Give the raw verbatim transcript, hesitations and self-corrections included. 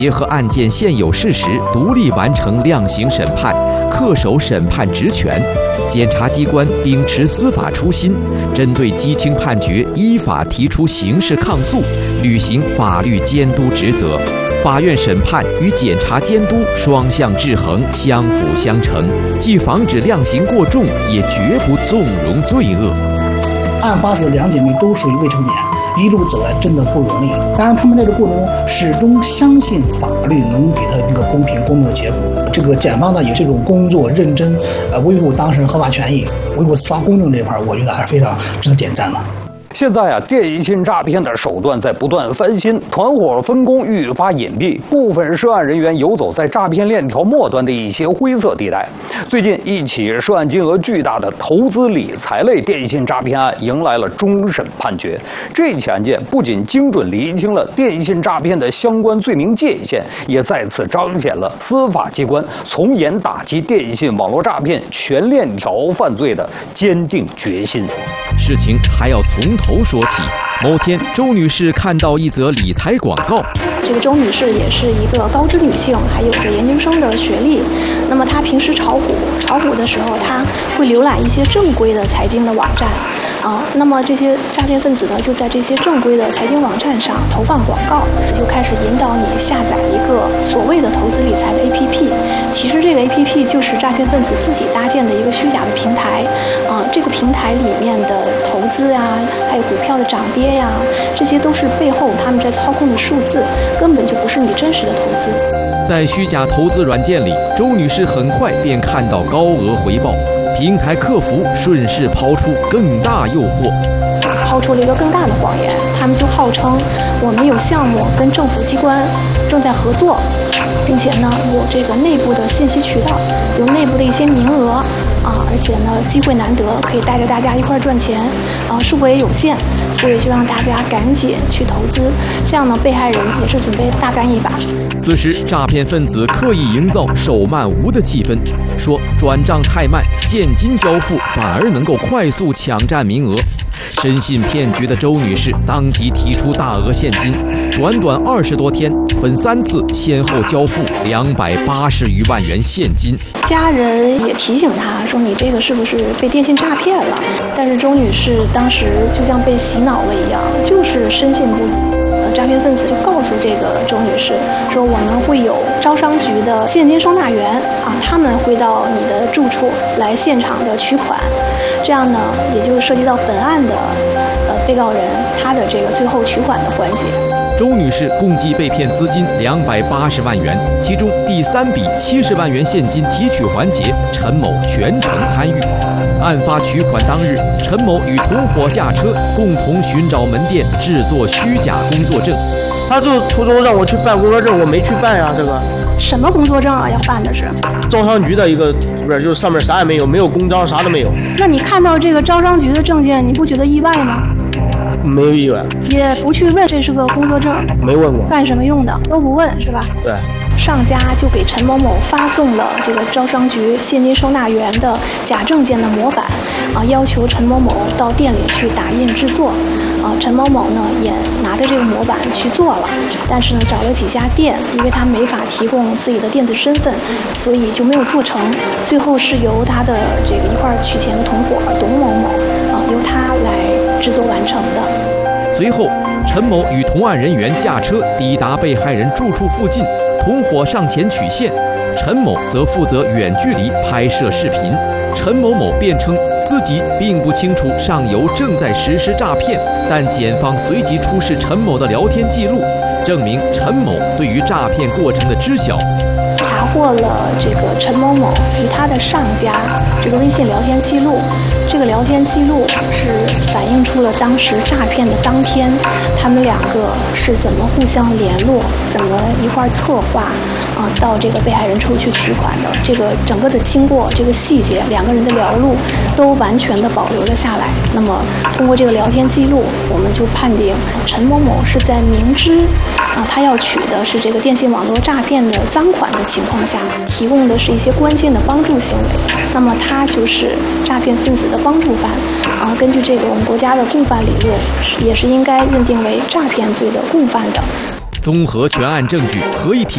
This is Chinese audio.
结合案件现有事实，独立完成量刑审判，恪守审判职权。检察机关秉持司法初心，针对基轻判决依法提出刑事抗诉，履行法律监督职责。法院审判与检察监督双向制衡，相辅相成，既防止量刑过重，也绝不纵容罪恶。 案发时两姐妹都属于未成年，一路走来真的不容易。当然，他们在这个过程中始终相信法律能给他一个公平公正的结果。这个检方呢有这种工作认真，呃，维护当事人合法权益、维护司法公正这块，我觉得还是非常值得点赞的。 现在啊，电信诈骗的手段在不断翻新，团伙分工愈发隐蔽，部分涉案人员游走在诈骗链条末端的一些灰色地带。最近，一起涉案金额巨大的投资理财类电信诈骗案迎来了终审判决。这起案件不仅精准厘清了电信诈骗的相关罪名界限，也再次彰显了司法机关从严打击电信网络诈骗全链条犯罪的坚定决心。 事情还要从头说起。某天，周女士看到一则理财广告。 这个周女士也是一个高知女性，还有着研究生的学历。那么她平时炒股，炒股的时候，她会浏览一些正规的财经的网站。啊，那么这些诈骗分子呢，就在这些正规的财经网站上投放广告，就开始引导你下载一个所谓的投资理财的 A P P。其实这个 A P P 就是诈骗分子自己搭建的一个虚假的平台。啊，这个平台里面的投资呀，还有股票的涨跌呀，这些都是背后他们在操控的数字，根本就不是你真实的投资。 在虚假投资软件里，周女士很快便看到高额回报。平台客服顺势抛出更大诱惑， 抛出了一个更大的谎言。他们就号称我们有项目跟政府机关正在合作，并且呢有这个内部的信息渠道，有内部的一些名额啊，而且呢机会难得，可以带着大家一块赚钱啊，数额也有限，所以就让大家赶紧去投资。这样呢，被害人也是准备大干一把。 此时，诈骗分子刻意营造手慢无的气氛，说转账太慢，现金交付反而能够快速抢占名额。深信骗局的周女士当即提出大额现金，短短二十多天，分三次先后交付两百八十余万元现金。 家人也提醒她说：“你这个是不是被电信诈骗了？”但是周女士当时就像被洗脑了一样，就是深信不疑。诈骗分子就告诉这个周女士说，我们会有招商局的现金收纳员啊，他们会到你的住处来现场的取款，这样呢，也就是涉及到本案的呃被告人他的这个最后取款的环节。 周女士共计被骗资金两百八十万元，其中第三笔七十万元现金提取环节，陈某全程参与。案发取款当日，陈某与同伙驾车共同寻找门店制作虚假工作证。 他就途中让我去办工作证，我没去办呀。这个什么工作证啊？要办的是招商局的一个图片，就是上面啥也没有，没有公章，啥都没有。 那你看到这个招商局的证件，你不觉得意外吗？ 没有意外， 也不去问这是个工作证， 没问过， 干什么用的都不问，是吧？ 对。 上家就给陈某某发送了这个招商局现金收纳员的假证件的模板，啊，要求陈某某到店里去打印制作，啊，陈某某呢也拿着这个模板去做了，但是呢找了几家店，因为他没法提供自己的电子身份，所以就没有做成。最后是由他的这个一块取钱的同伙董某某，啊，由他来制作完成的。 随后，陈某与同案人员驾车抵达被害人住处附近。同伙上前取现，陈某则负责远距离拍摄视频。陈某某辩称自己并不清楚上游正在实施诈骗，但检方随即出示陈某的聊天记录，证明陈某对于诈骗过程的知晓。 查获了这个陈某某与他的上家这个微信聊天记录，这个聊天记录是反映出了当时诈骗的当天，他们两个是怎么互相联络，怎么一块策划啊，到这个被害人处去取款的。这个整个的经过，这个细节，两个人的聊录都完全的保留了下来。那么通过这个聊天记录，我们就判定陈某某是在明知啊他要取的是这个电信网络诈骗的赃款的情况下，提供的是一些关键的帮助行为，那么他就是诈骗分子的帮助犯啊。根据这个我们国家的共犯理论，也是应该认定为诈骗罪的共犯的。 综合全案证据，合议提